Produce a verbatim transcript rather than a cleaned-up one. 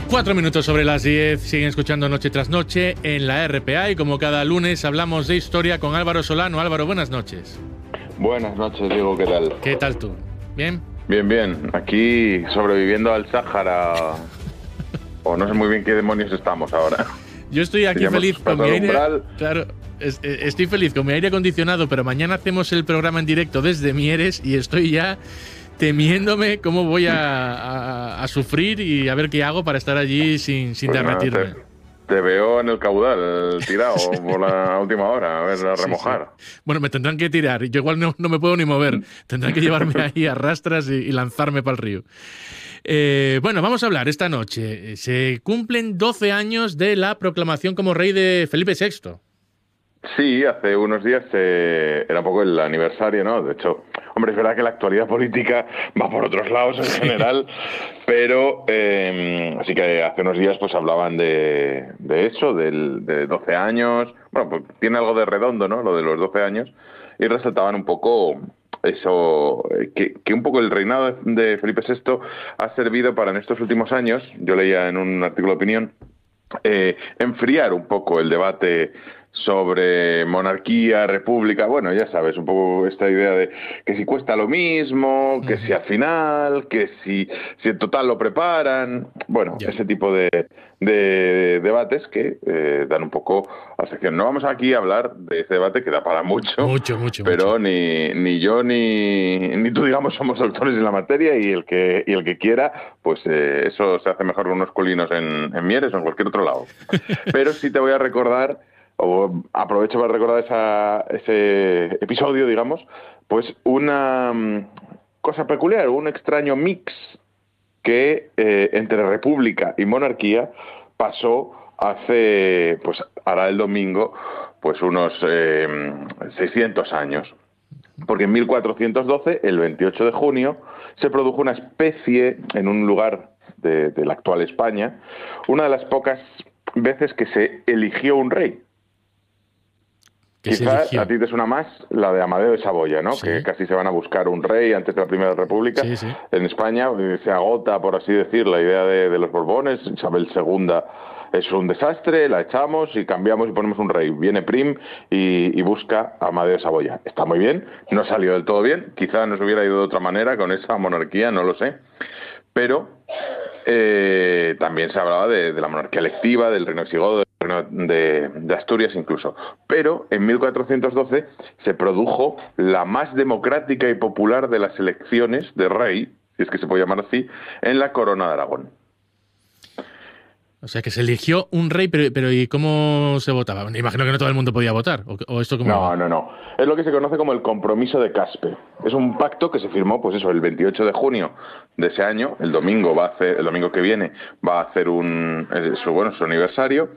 Cuatro minutos sobre las diez, siguen escuchando Noche tras Noche en la R P A y como cada lunes hablamos de historia con Álvaro Solano. Álvaro, buenas noches. Buenas noches, Diego, ¿qué tal? ¿Qué tal tú? ¿Bien? Bien, bien. Aquí sobreviviendo al Sáhara. O no sé muy bien qué demonios estamos ahora. Yo estoy aquí Ya hemos feliz con mi pasado aire. umbral. Claro, es- eh, estoy feliz con mi aire acondicionado, pero mañana hacemos el programa en directo desde Mieres y estoy ya temiéndome cómo voy a, a- a sufrir y a ver qué hago para estar allí sin, sin Pues nada, derretirme. te, te veo en el caudal, tirado por la última hora, a ver, a Sí, remojar. sí. Bueno, me tendrán que tirar. Yo igual no, no me puedo ni mover. Tendrán que llevarme ahí a rastras y, y lanzarme para el río. Eh, bueno, vamos a hablar esta noche. Se cumplen doce años de la proclamación como rey de Felipe sexto. Sí, hace unos días eh, era un poco el aniversario, ¿no? De hecho, hombre, es verdad que la actualidad política va por otros lados en general, pero eh, así que hace unos días pues hablaban de, de eso, del, de doce años. Bueno, pues tiene algo de redondo, ¿no? Lo de los doce años. Y resaltaban un poco eso, eh, que, que un poco el reinado de Felipe sexto ha servido para en estos últimos años, yo leía en un artículo de opinión, eh, enfriar un poco el debate sobre monarquía, república, bueno, ya sabes, un poco esta idea de que si cuesta lo mismo, que si al final, que si, si en total lo preparan, bueno, Ya. ese tipo de, de debates que eh, dan un poco a la sección. No vamos aquí a hablar de ese debate que da para mucho, Mucho, mucho, pero mucho. ni, ni yo ni, ni tú, digamos, somos autores en la materia y el que, y el que quiera, pues eh, eso se hace mejor con unos culinos en, en Mieres o en cualquier otro lado. Pero sí te voy a recordar, o aprovecho para recordar esa, ese episodio, digamos, pues una mm, cosa peculiar, un extraño mix que eh, entre república y monarquía pasó hace, pues hará el domingo, pues unos eh, seiscientos años. Porque en mil cuatrocientos doce, el veintiocho de junio, se produjo una especie en un lugar de, de la actual España, una de las pocas veces que se eligió un rey. Que se Quizá eligió. a ti te suena más la de Amadeo de Saboya, ¿no? Sí. Que casi se van a buscar un rey antes de la Primera República. Sí, sí. En España eh, se agota, por así decir, la idea de, de los Borbones. Isabel segunda es un desastre, la echamos y cambiamos y ponemos un rey. Viene Prim y, y busca a Amadeo de Saboya. Está muy bien, no salió del todo bien. Quizá nos hubiera ido de otra manera con esa monarquía, no lo sé. Pero eh, también se hablaba de, de la monarquía electiva, del reino visigodo, del reino de, de Asturias incluso. Pero en mil cuatrocientos doce se produjo la más democrática y popular de las elecciones de rey, si es que se puede llamar así, en la corona de Aragón. O sea, que se eligió un rey, pero, pero ¿y cómo se votaba? Me imagino que no todo el mundo podía votar. ¿O, o esto cómo No, va? no, no. Es lo que se conoce como el compromiso de Caspe. Es un pacto que se firmó, pues eso, el veintiocho de junio de ese año. El domingo va a hacer, el domingo que viene va a hacer un, eh, su, bueno, su aniversario.